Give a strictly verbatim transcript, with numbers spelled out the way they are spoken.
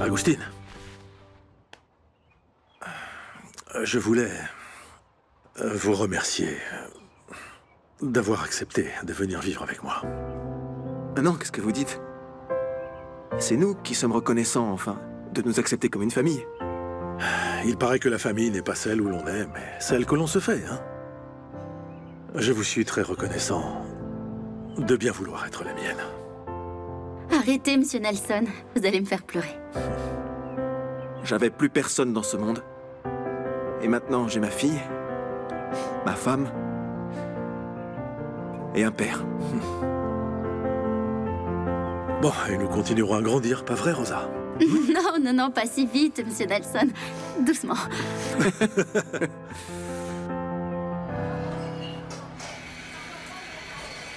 Agustine. Je voulais vous remercier d'avoir accepté de venir vivre avec moi. Non, qu'est-ce que vous dites? C'est nous qui sommes reconnaissants, enfin, de nous accepter comme une famille. Il paraît que la famille n'est pas celle où l'on est, mais celle que l'on se fait, hein. Je vous suis très reconnaissant de bien vouloir être la mienne. Arrêtez, Monsieur Nelson. Vous allez me faire pleurer. J'avais plus personne dans ce monde. Et maintenant, j'ai ma fille, ma femme et un père. Bon, et nous continuerons à grandir, pas vrai, Rosa? Non, non, non, pas si vite, Monsieur Nelson. Doucement.